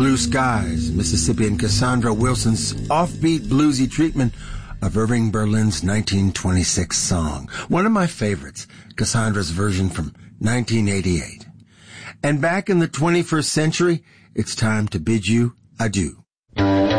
Blue Skies, Mississippi, and Cassandra Wilson's offbeat bluesy treatment of Irving Berlin's 1926 song. One of my favorites, Cassandra's version from 1988. And back in the 21st century, it's time to bid you adieu.